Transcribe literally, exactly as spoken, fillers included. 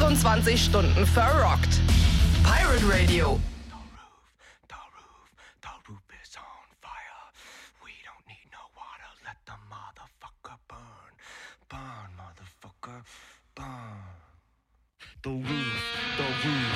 achtundzwanzig Stunden verrockt. Pirate Radio. The roof, the roof is on fire. We don't need no water, let the motherfucker burn. Burn, motherfucker, burn. The roof, the roof,